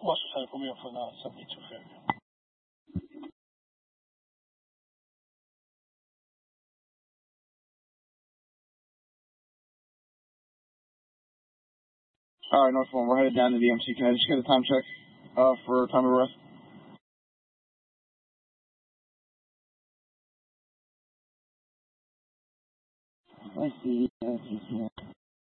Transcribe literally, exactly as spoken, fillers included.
Posso sair comigo? Eu falei, não, sabia que eu Alright, North one, we're headed down to the M C. Can I just get a time check uh, for time of arrest? I see. I see.